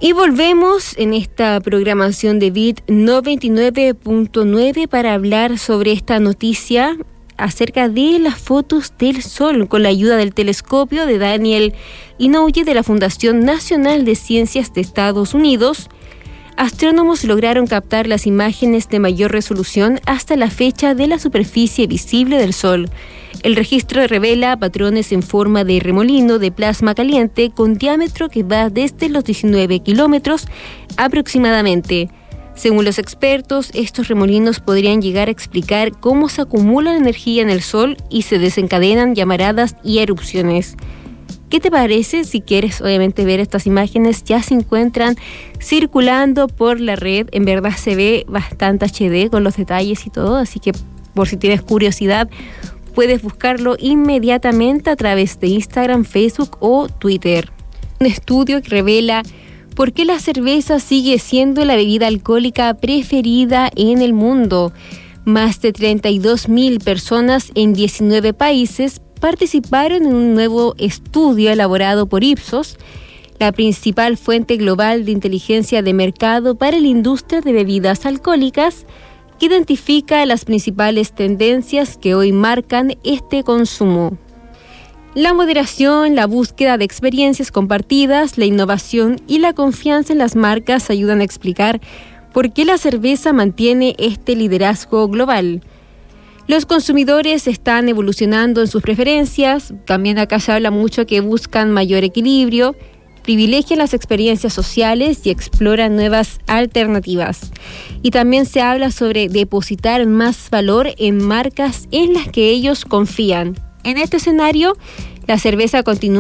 Y volvemos en esta programación de BIT 99.9 para hablar sobre esta noticia acerca de las fotos del Sol con la ayuda del telescopio de Daniel Inouye de la Fundación Nacional de Ciencias de Estados Unidos. Astrónomos lograron captar las imágenes de mayor resolución hasta la fecha de la superficie visible del Sol. El registro revela patrones en forma de remolino de plasma caliente con diámetro que va desde los 19 kilómetros aproximadamente. Según los expertos, estos remolinos podrían llegar a explicar cómo se acumula la energía en el Sol y se desencadenan llamaradas y erupciones. ¿Qué te parece? Si quieres obviamente ver estas imágenes, ya se encuentran circulando por la red. En verdad se ve bastante HD con los detalles y todo, así que por si tienes curiosidad, puedes buscarlo inmediatamente a través de Instagram, Facebook o Twitter. Un estudio que revela por qué la cerveza sigue siendo la bebida alcohólica preferida en el mundo. Más de 32,000 personas en 19 países participaron en un nuevo estudio elaborado por Ipsos, la principal fuente global de inteligencia de mercado para la industria de bebidas alcohólicas, que identifica las principales tendencias que hoy marcan este consumo. La moderación, la búsqueda de experiencias compartidas, la innovación y la confianza en las marcas ayudan a explicar por qué la cerveza mantiene este liderazgo global. Los consumidores están evolucionando en sus preferencias, también acá se habla mucho que buscan mayor equilibrio, privilegian las experiencias sociales y exploran nuevas alternativas. Y también se habla sobre depositar más valor en marcas en las que ellos confían. En este escenario, la cerveza continúa